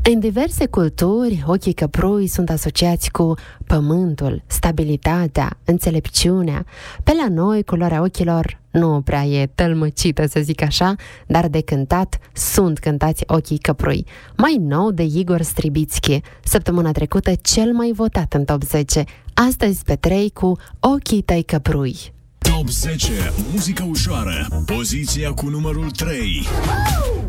În diverse culturi, ochii căprui sunt asociați cu pământul, stabilitatea, înțelepciunea. Pe la noi, culoarea ochilor nu prea e tălmăcită, să zic așa, dar de cântat sunt cântați ochii căprui. Mai nou de Igor Stribitski, săptămâna trecută cel mai votat în top 10. Astăzi pe 3 cu Ochii tăi căprui. Top 10, muzică ușoară, poziția cu numărul 3.